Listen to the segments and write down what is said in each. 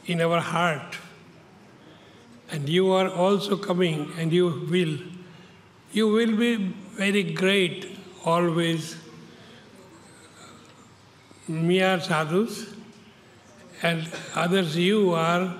in our heart. And you are also coming, and you will be very great always. Me are sadhus, and others you are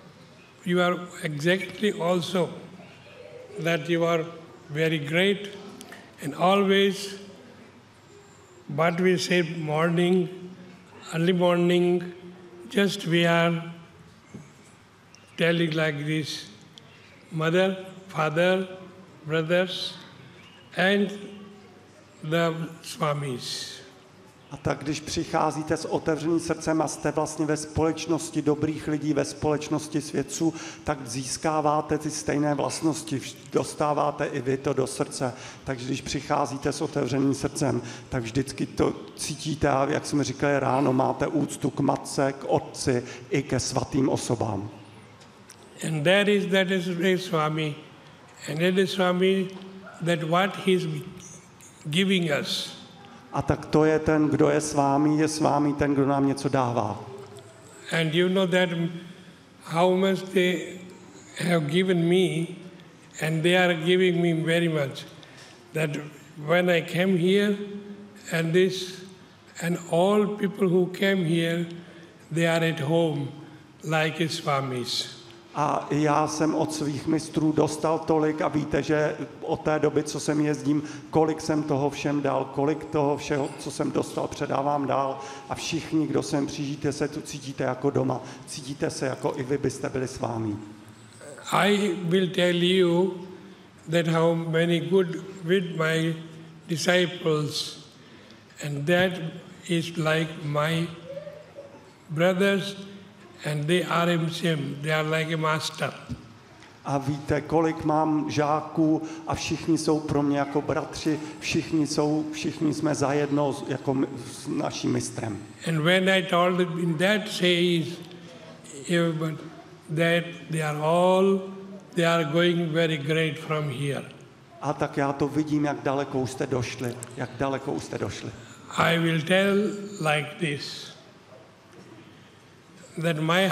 exactly also that you are very great, and always what we say morning, early morning, just we are telling like this, mother, father, brothers, and the Swamis. A tak, když přicházíte s otevřeným srdcem a jste vlastně ve společnosti dobrých lidí, ve společnosti svědců, tak získáváte ty stejné vlastnosti, dostáváte i vy to do srdce. Takže když přicházíte s otevřeným srdcem, tak vždycky to cítíte a jak jsme říkali ráno, máte úctu k matce, k otci i ke svatým osobám. And that is Swami. And that is Swami, that what he is giving us. A tak to je ten, kdo je s vámi ten, kdo nám něco dává. And you know that how much they have given me, and they are giving me very much. That when I came here, and all people who came here, they are at home, like his Swamis. A já jsem od svých mistrů dostal tolik a víte, že od té doby, co sem jezdím, kolik jsem toho všem dal, kolik toho všeho, co jsem dostal, předávám dál a všichni, kdo sem přijíždíte, se tu cítíte jako doma, cítíte se jako i vy byste byli s vámi. I will tell you that how many good with my disciples, and that is like my brothers. And they are him, they are like a master. A víte, kolik mám žáků a všichni jsou pro mě jako bratři, všichni jsme zajedno jako s naším mistrem. And when I told them in that says that they are going very great from here. A tak já to vidím, jak daleko jste došli. I will tell like this. That my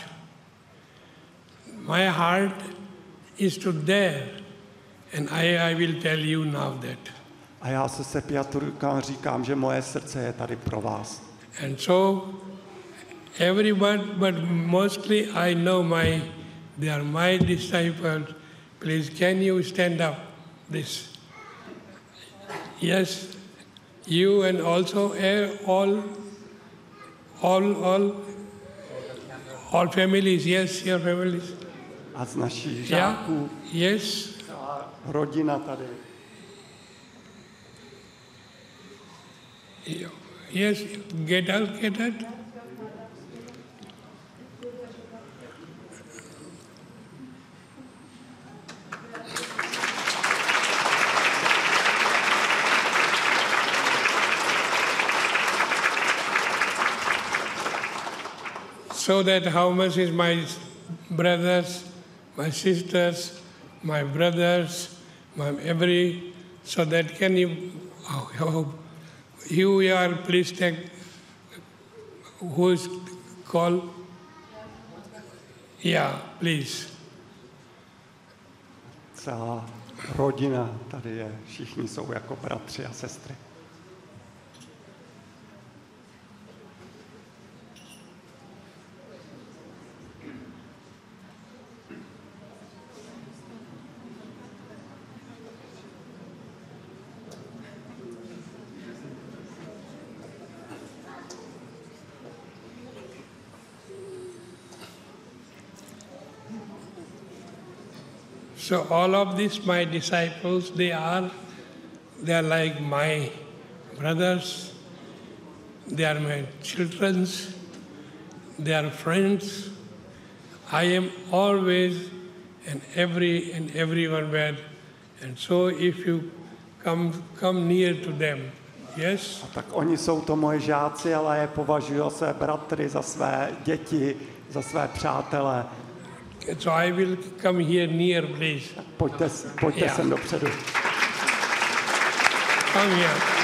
heart is to there, and I will tell you now that. A já se sepjaturkám říkám, že moje srdce je tady pro vás. And so everyone, but mostly I know they are my disciples. Please, can you stand up, this? Yes, you and also all families, yes, your families. A z našich žáků. Yeah, yes. Rodina tady. Yes, get out. So that how much is my brothers, my sisters, my brothers, so that can you are please take, who is called? Yeah, please. Celá rodina tady je, všichni jsou jako bratři a sestry. So all of these my disciples, they are like my brothers, they are my children, they are friends. I am always and everyone where, and so if you come near to them, yes. A tak oni jsou to moje žáci, ale je považuji za své bratry, za své děti, za své přátele. So I will come here near, please. Pojďte sem dopředu. Come here.